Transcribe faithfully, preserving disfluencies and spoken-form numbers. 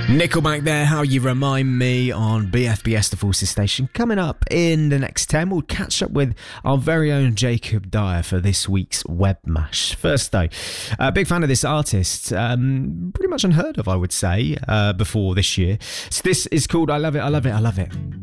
Nickelback there, How You Remind Me on B F B S The Forces Station. Coming up in the next ten, we'll catch up with our very own Jacob Dyer for this week's Web Mash. First though, a big fan of this artist, um, pretty much unheard of I would say, uh, before this year. So this is called I Love It, I Love It, I Love It.